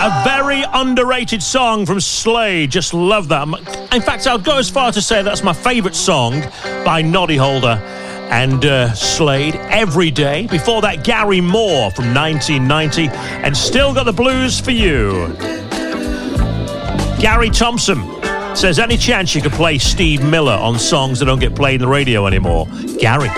A very underrated song from Slade. Just love that. In fact, I'll go as far to say that's my favourite song by Noddy Holder and Slade, Every Day. Before that, Gary Moore from 1990, and Still Got the Blues for You. Gary Thompson says, any chance you could play Steve Miller on songs that don't get played on the radio anymore? Gary.